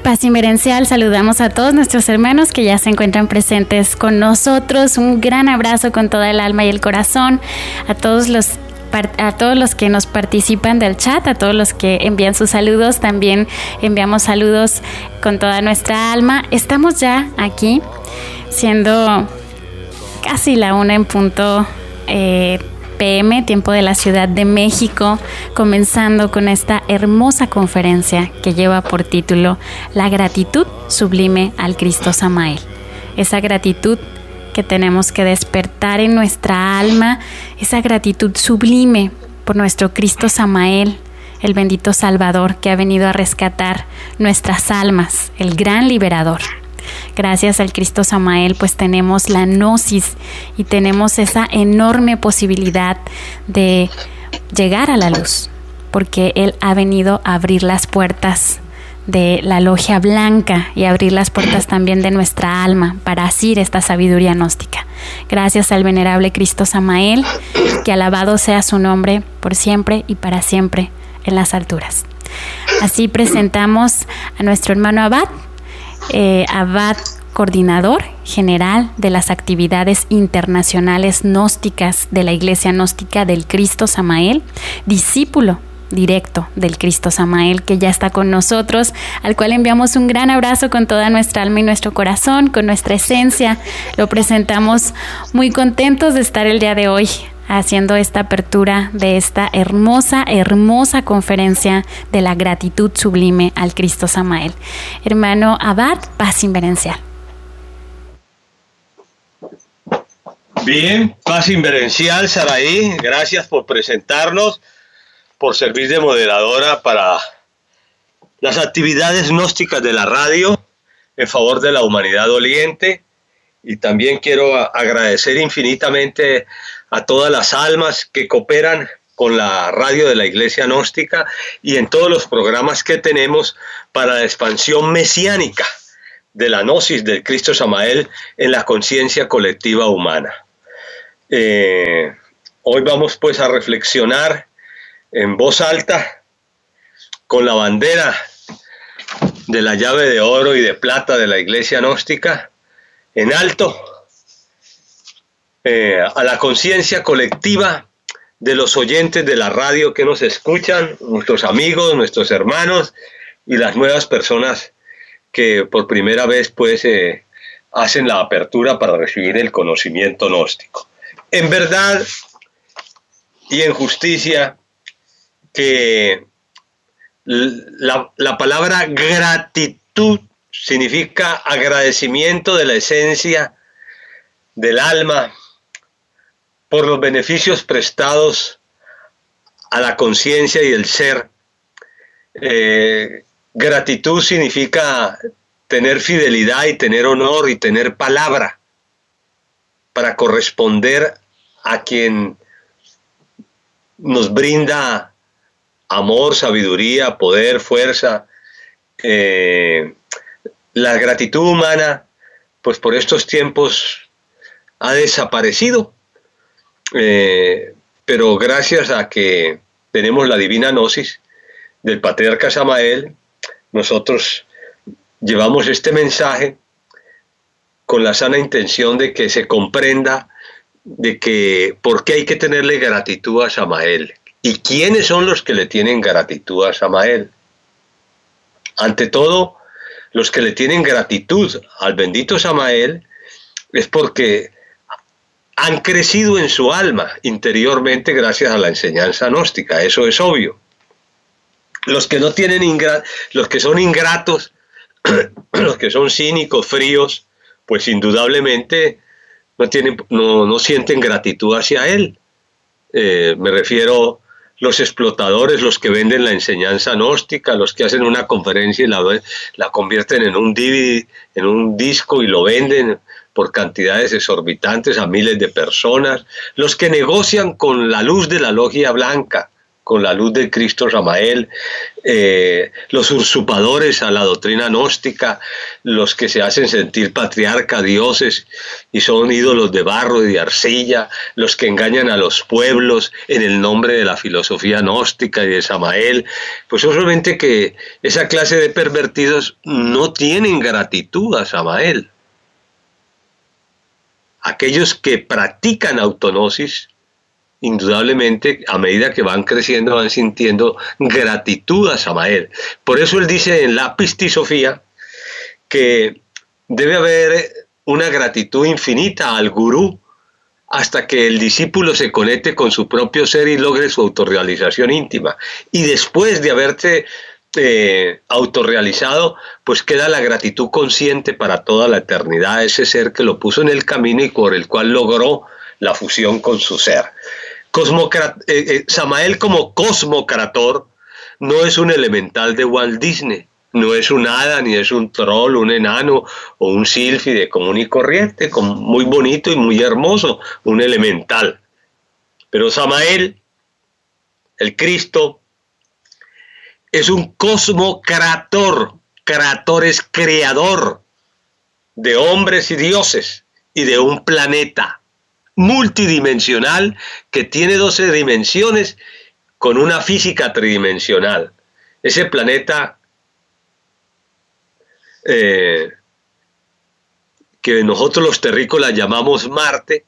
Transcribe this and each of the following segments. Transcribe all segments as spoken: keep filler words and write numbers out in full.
Paz Inverencial, saludamos a todos nuestros hermanos que ya se encuentran presentes con nosotros. Un gran abrazo con toda el alma y el corazón a todos los a todos los que nos participan del chat, a todos los que envían sus saludos. También enviamos saludos con toda nuestra alma. Estamos ya aquí, siendo casi la una en punto eh, P M, tiempo de la Ciudad de México, comenzando con esta hermosa conferencia que lleva por título La gratitud sublime al Cristo Samael. Esa gratitud que tenemos que despertar en nuestra alma, esa gratitud sublime por nuestro Cristo Samael, el bendito Salvador que ha venido a rescatar nuestras almas, el gran liberador. Gracias al Cristo Samael, pues tenemos la gnosis y tenemos esa enorme posibilidad de llegar a la luz, porque Él ha venido a abrir las puertas de la logia blanca y abrir las puertas también de nuestra alma para asir esta sabiduría gnóstica. Gracias al venerable Cristo Samael, que alabado sea su nombre por siempre y para siempre en las alturas. Así presentamos a nuestro hermano Abad, eh, Abad coordinador general de las actividades internacionales gnósticas de la Iglesia Gnóstica del Cristo Samael, discípulo directo del Cristo Samael, que ya está con nosotros, al cual enviamos un gran abrazo con toda nuestra alma y nuestro corazón, con nuestra esencia. Lo presentamos muy contentos de estar el día de hoy haciendo esta apertura de esta hermosa, hermosa conferencia de la gratitud sublime al Cristo Samael. Hermano Abad, Paz Inverencial. Bien, Paz Inverencial, Saraí, gracias por presentarnos, por servir de moderadora para las actividades gnósticas de la radio en favor de la humanidad doliente. Y también quiero agradecer infinitamente a todas las almas que cooperan con la radio de la Iglesia Gnóstica y en todos los programas que tenemos para la expansión mesiánica de la gnosis del Cristo Samael en la conciencia colectiva humana. Eh, hoy vamos pues a reflexionar en voz alta con la bandera de la llave de oro y de plata de la Iglesia Gnóstica en alto, eh, a la conciencia colectiva de los oyentes de la radio que nos escuchan, nuestros amigos, nuestros hermanos y las nuevas personas que por primera vez pues eh, hacen la apertura para recibir el conocimiento gnóstico. En verdad y en justicia, que la, la palabra gratitud significa agradecimiento de la esencia del alma por los beneficios prestados a la conciencia y el ser. Eh, gratitud significa tener fidelidad y tener honor y tener palabra para corresponder a quien nos brinda amor, sabiduría, poder, fuerza. Eh, la gratitud humana, pues por estos tiempos ha desaparecido, eh, pero gracias a que tenemos la divina gnosis del Patriarca Samael, nosotros llevamos este mensaje con la sana intención de que se comprenda de que por qué hay que tenerle gratitud a Samael. ¿Y quiénes son los que le tienen gratitud a Samael? Ante todo, los que le tienen gratitud al bendito Samael es porque han crecido en su alma interiormente gracias a la enseñanza gnóstica. Eso es obvio. Los que no tienen ingra- los que son ingratos, los que son cínicos, fríos, pues indudablemente no tienen, no, no sienten gratitud hacia él. Eh, me refiero los explotadores, los que venden la enseñanza gnóstica, los que hacen una conferencia y la, la convierten en un D V D, en un disco y lo venden por cantidades exorbitantes a miles de personas, los que negocian con la luz de la logia blanca, con la luz de Cristo Samael, eh, los usurpadores a la doctrina gnóstica, los que se hacen sentir patriarca, dioses, y son ídolos de barro y de arcilla, los que engañan a los pueblos en el nombre de la filosofía gnóstica y de Samael, pues solamente que esa clase de pervertidos no tienen gratitud a Samael. Aquellos que practican autognosis, indudablemente, a medida que van creciendo, van sintiendo gratitud a Samael. Por eso él dice en la Pistisofía que debe haber una gratitud infinita al gurú hasta que el discípulo se conecte con su propio ser y logre su autorrealización íntima. Y después de haberse eh, autorrealizado, pues queda la gratitud consciente para toda la eternidad a ese ser que lo puso en el camino y por el cual logró la fusión con su ser. Cosmocrat eh, eh, Samael como cosmocrator no es un elemental de Walt Disney, no es un hada, ni es un troll, un enano o un sílfide común y corriente, muy bonito y muy hermoso, un elemental. Pero Samael, el Cristo, es un cosmocrator. Creator es creador de hombres y dioses y de un planeta multidimensional que tiene doce dimensiones con una física tridimensional. Ese planeta eh, que nosotros los terrícolas llamamos Marte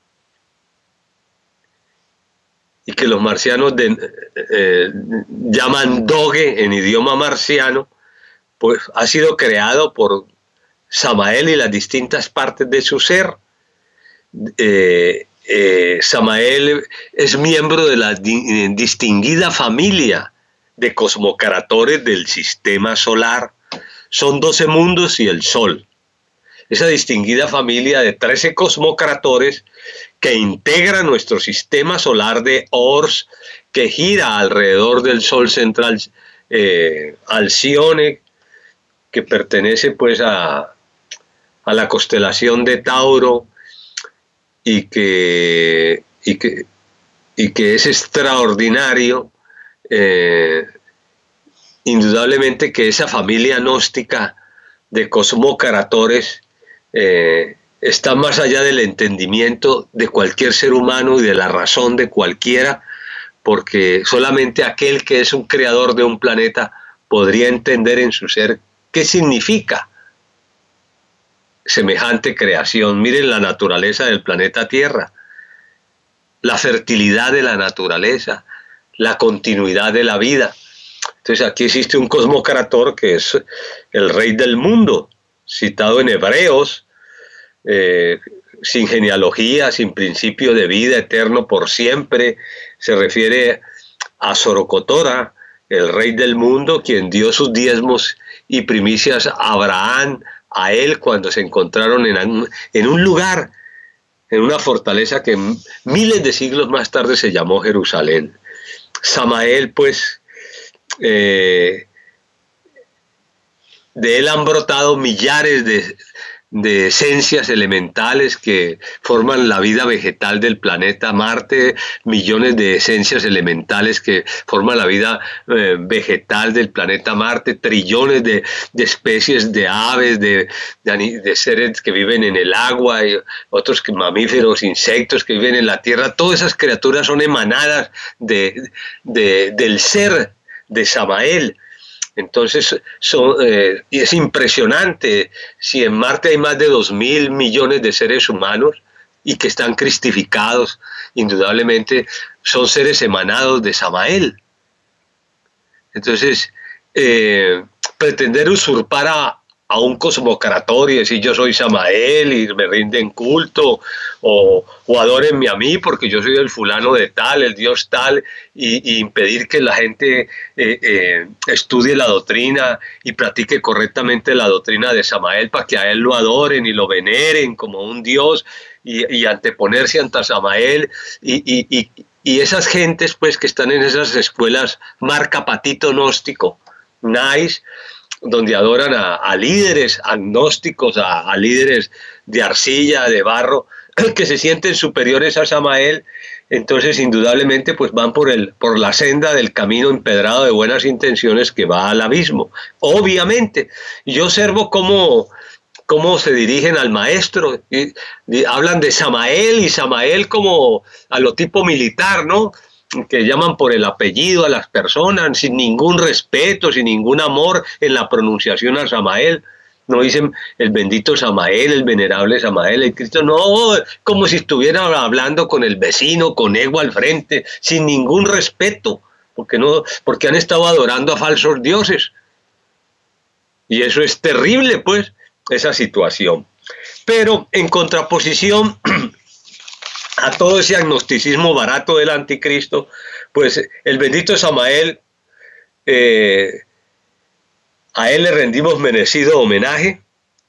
y que los marcianos de, eh, llaman Doge en idioma marciano, pues ha sido creado por Samael y las distintas partes de su ser. Eh, eh, Samael es miembro de la di distinguida familia de cosmocratores del sistema solar. Son doce mundos y el Sol. Esa distinguida familia de trece cosmocratores que integra nuestro sistema solar de Ors, que gira alrededor del Sol central, eh, Alcione, que pertenece pues a, a la constelación de Tauro, y que, y que, y que es extraordinario, eh, indudablemente que esa familia gnóstica de cosmocratores eh, está más allá del entendimiento de cualquier ser humano y de la razón de cualquiera, porque solamente aquel que es un creador de un planeta podría entender en su ser qué significa semejante creación. Miren la naturaleza del planeta Tierra, la fertilidad de la naturaleza, la continuidad de la vida. Entonces aquí existe un cosmocrator que es el rey del mundo, citado en Hebreos, eh, sin genealogía, sin principio de vida, eterno por siempre. Se refiere a Sorocotora, el rey del mundo, quien dio sus diezmos y primicias a Abraham, a él cuando se encontraron en, en un lugar, en una fortaleza que miles de siglos más tarde se llamó Jerusalén. Samael, pues, eh, de él han brotado millares de, de esencias elementales que forman la vida vegetal del planeta Marte, millones de esencias elementales que forman la vida eh, vegetal del planeta Marte, trillones de, de especies de aves, de, de, de seres que viven en el agua, y otros que, mamíferos, insectos que viven en la tierra. Todas esas criaturas son emanadas de, de, del ser de Samael. Entonces, son, eh, y es impresionante, si en Marte hay más de dos mil millones de seres humanos y que están cristificados, indudablemente son seres emanados de Samael. Entonces, eh, pretender usurpar a, a un cosmocrator y decir yo soy Samael y me rinden culto, o, o adórenme a mí porque yo soy el fulano de tal, el dios tal, y, y impedir que la gente eh, eh, estudie la doctrina y practique correctamente la doctrina de Samael para que a él lo adoren y lo veneren como un dios, y, y anteponerse ante Samael, y, y, y, y esas gentes pues que están en esas escuelas marca patito gnóstico, nice, donde adoran a, a líderes agnósticos, a, a líderes de arcilla, de barro, que se sienten superiores a Samael, entonces indudablemente pues van por, el, por la senda del camino empedrado de buenas intenciones que va al abismo. Obviamente, yo observo cómo, cómo se dirigen al maestro, y, y hablan de Samael, y Samael como a lo tipo militar, ¿no? Que llaman por el apellido a las personas, sin ningún respeto, sin ningún amor en la pronunciación a Samael. No dicen el bendito Samael, el venerable Samael, el Cristo, no, como si estuvieran hablando con el vecino, con ego al frente, sin ningún respeto, porque, no, porque han estado adorando a falsos dioses. Y eso es terrible, pues, esa situación. Pero en contraposición a todo ese agnosticismo barato del anticristo, pues el bendito Samael, eh, a él le rendimos merecido homenaje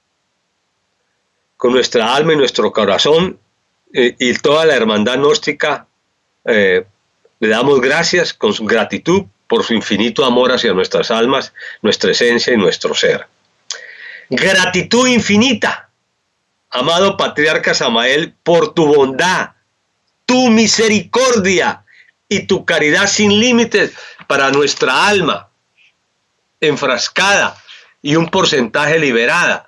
con nuestra alma y nuestro corazón, eh, y toda la hermandad gnóstica eh, le damos gracias con su gratitud por su infinito amor hacia nuestras almas, nuestra esencia y nuestro ser. Gratitud infinita, amado patriarca Samael, por tu bondad, tu misericordia y tu caridad sin límites para nuestra alma enfrascada y un porcentaje liberada,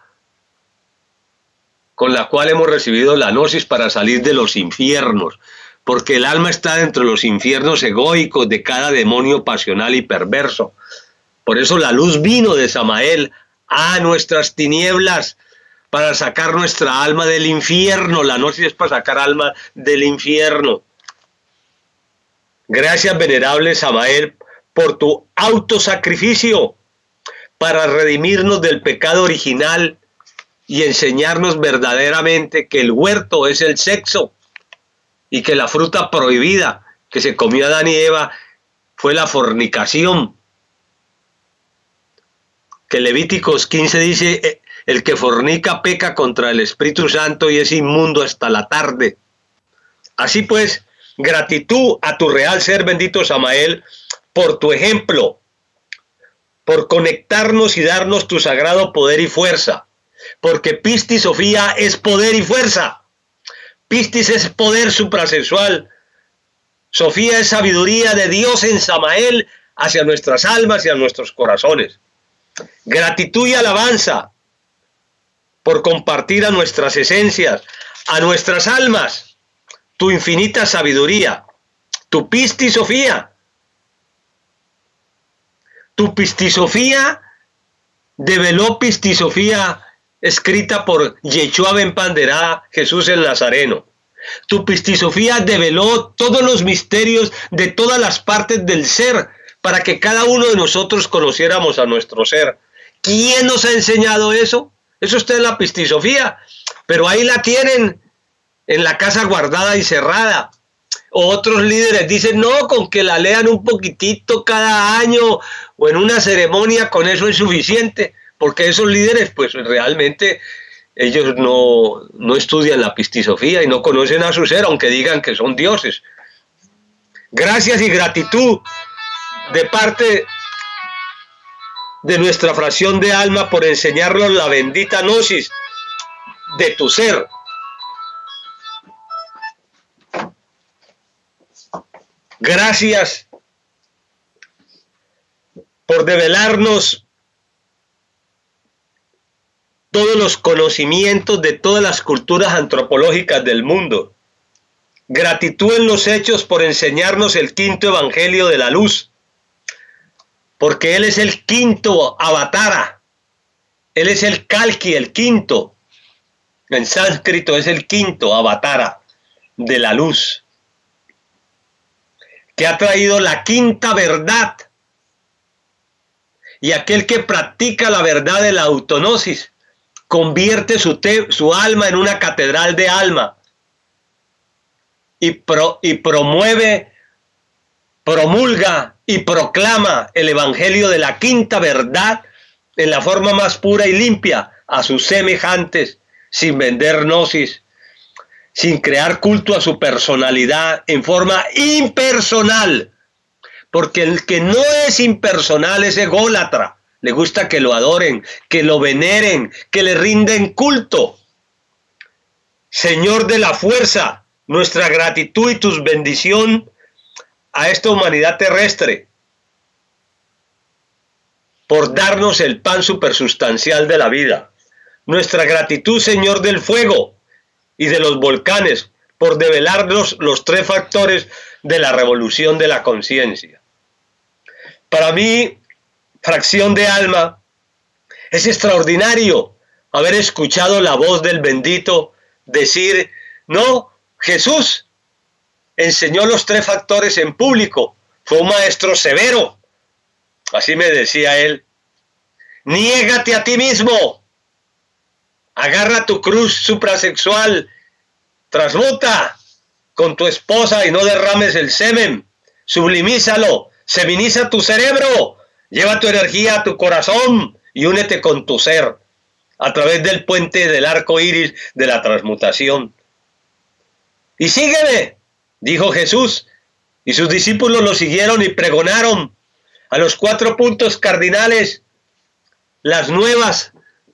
con la cual hemos recibido la gnosis para salir de los infiernos, porque el alma está dentro de los infiernos egoicos de cada demonio pasional y perverso. Por eso la luz vino de Samael a nuestras tinieblas, para sacar nuestra alma del infierno. La gnosis es para sacar alma del infierno. Gracias, venerable Samael, por tu autosacrificio para redimirnos del pecado original y enseñarnos verdaderamente que el huerto es el sexo y que la fruta prohibida que se comió Adán y Eva fue la fornicación. Que Levíticos quince dice: el que fornica peca contra el Espíritu Santo y es inmundo hasta la tarde. Así pues, gratitud a tu real ser, bendito Samael, por tu ejemplo, por conectarnos y darnos tu sagrado poder y fuerza, porque Pistis Sofía es poder y fuerza. Pistis es poder suprasexual. Sofía es sabiduría de Dios en Samael hacia nuestras almas y a nuestros corazones. Gratitud y alabanza por compartir a nuestras esencias, a nuestras almas, tu infinita sabiduría, tu Pistis Sofía. Tu Pistisofía develó Pistisofía escrita por Yeshua ben Panderá, Jesús el Nazareno. Tu Pistisofía develó todos los misterios de todas las partes del ser para que cada uno de nosotros conociéramos a nuestro ser. ¿Quién nos ha enseñado eso? Eso está en la Pistisofía, pero ahí la tienen en la casa guardada y cerrada. Otros líderes dicen, no, con que la lean un poquitito cada año o en una ceremonia, con eso es suficiente, porque esos líderes pues realmente ellos no, no estudian la Pistisofía y no conocen a su ser, aunque digan que son dioses. Gracias y gratitud de parte de nuestra fracción de alma por enseñarnos la bendita gnosis de tu ser. Gracias por develarnos todos los conocimientos de todas las culturas antropológicas del mundo. Gratitud en los hechos por enseñarnos el quinto evangelio de la luz, porque Él es el quinto avatara, Él es el Kalki, el quinto, en sánscrito es el quinto avatara de la luz, que ha traído la quinta verdad, y aquel que practica la verdad de la autognosis convierte su, te, su alma en una catedral de alma y, pro, y promueve, promulga y proclama el evangelio de la quinta verdad en la forma más pura y limpia a sus semejantes, sin vender gnosis, sin crear culto a su personalidad, en forma impersonal, porque el que no es impersonal es ególatra, le gusta que lo adoren, que lo veneren, que le rinden culto. Señor de la fuerza, nuestra gratitud y tu bendición a esta humanidad terrestre por darnos el pan supersustancial de la vida. Nuestra gratitud, Señor del fuego y de los volcanes, por develarnos los tres factores de la revolución de la conciencia. Para mí, fracción de alma, es extraordinario haber escuchado la voz del bendito decir, no, Jesús enseñó los tres factores en público, fue un maestro severo, así me decía él, niégate a ti mismo, agarra tu cruz suprasexual, transmuta con tu esposa y no derrames el semen, sublimízalo, seminiza tu cerebro, lleva tu energía a tu corazón y únete con tu ser a través del puente del arco iris de la transmutación. Y sígueme, dijo Jesús, y sus discípulos lo siguieron y pregonaron a los cuatro puntos cardinales las nuevas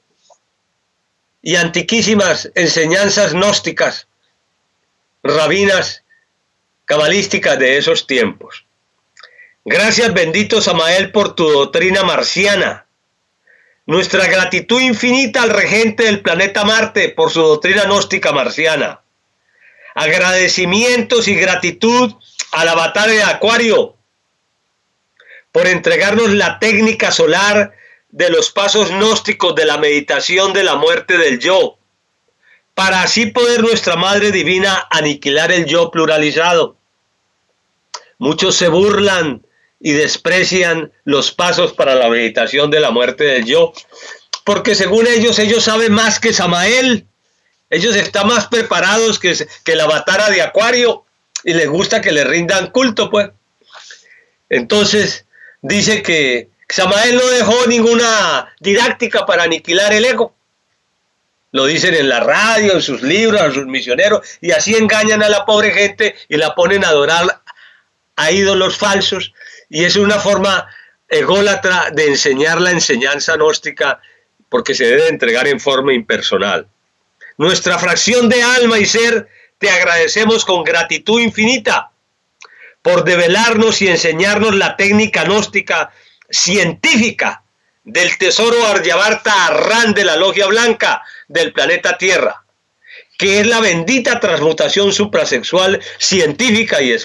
y antiquísimas enseñanzas gnósticas, rabinas, cabalísticas de esos tiempos. Gracias, bendito Samael, por tu doctrina marciana. Nuestra gratitud infinita al regente del planeta Marte por su doctrina gnóstica marciana. Agradecimientos y gratitud al avatar de Acuario por entregarnos la técnica solar de los pasos gnósticos de la meditación de la muerte del yo, para así poder nuestra Madre Divina aniquilar el yo pluralizado. Muchos se burlan y desprecian los pasos para la meditación de la muerte del yo, porque según ellos, ellos saben más que Samael, ellos están más preparados que, que el avatar de Acuario, y les gusta que le rindan culto, pues. Entonces, dice que Samael no dejó ninguna didáctica para aniquilar el ego. Lo dicen en la radio, en sus libros, a sus misioneros, y así engañan a la pobre gente y la ponen a adorar a ídolos falsos, y es una forma ególatra de enseñar la enseñanza gnóstica, porque se debe entregar en forma impersonal. Nuestra fracción de alma y ser, te agradecemos con gratitud infinita por develarnos y enseñarnos la técnica gnóstica científica del tesoro Aryavarta Arran de la Logia Blanca del planeta Tierra, que es la bendita transmutación suprasexual científica y